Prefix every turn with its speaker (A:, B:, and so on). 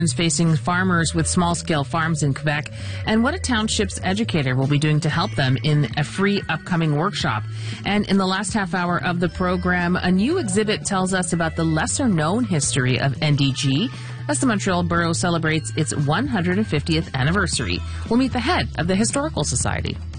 A: facing farmers with small-scale farms in Quebec, and what a township's educator will be doing to help them in a free upcoming workshop. And in the last half hour of the program, a new exhibit tells us about the lesser-known history of NDG as the Montreal Borough celebrates its 150th anniversary. We'll meet the head of the Historical Society.